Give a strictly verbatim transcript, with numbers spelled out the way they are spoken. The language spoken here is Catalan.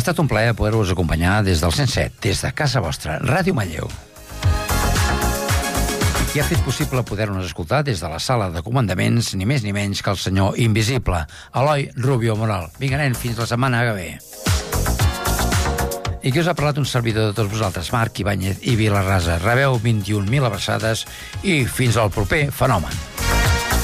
Ha estat un plaer poder-vos acompanyar des del cent set, des de casa vostra, Ràdio Manlleu. I qui ha fet possible poder-nos escoltar des de la sala de comandaments, ni més ni menys que el senyor invisible, Eloi Rubio Moral. Vinga, nen, fins la setmana que ve. I qui us ha parlat un servidor de tots vosaltres, Marc Ibáñez i Vilarrasa. Rebeu vint-i-un mil abraçades i fins al proper fenomen.